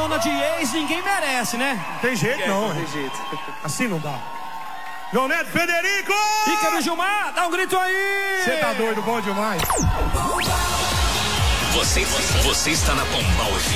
zona de ex, ninguém merece, né? Tem jeito não, Tem jeito. assim não dá. João Neto, Federico! Ícaro Gilmar, dá um grito aí! Você tá doido, bom demais. Você está na Pombal FM.